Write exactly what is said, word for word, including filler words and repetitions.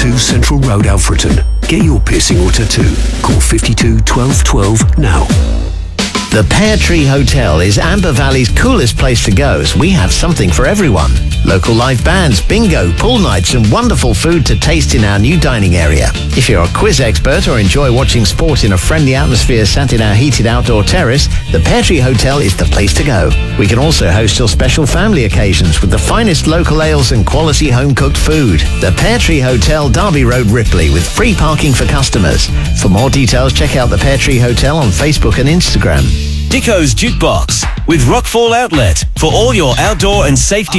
two Central Road, Alfreton. Get your piercing or tattoo. Call fifty-two twelve twelve now. The Pear Tree Hotel is Amber Valley's coolest place to go, as we have something for everyone. Local live bands, bingo, pool nights and wonderful food to taste in our new dining area. If you're a quiz expert or enjoy watching sport in a friendly atmosphere sat in our heated outdoor terrace, the Pear Tree Hotel is the place to go. We can also host your special family occasions with the finest local ales and quality home-cooked food. The Pear Tree Hotel, Derby Road, Ripley, with free parking for customers. For more details, check out the Pear Tree Hotel on Facebook and Instagram. Dicko's Jukebox with Rockfall Outlet for all your outdoor and safety